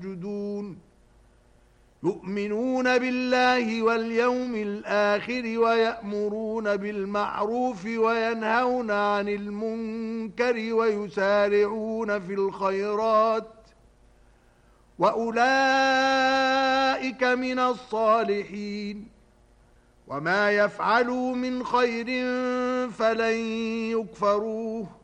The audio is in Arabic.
يسجدون يؤمنون بالله واليوم الآخر ويأمرون بالمعروف وينهون عن المنكر ويسارعون في الخيرات وأولئك من الصالحين وما يفعلوا من خير فلن يكفروه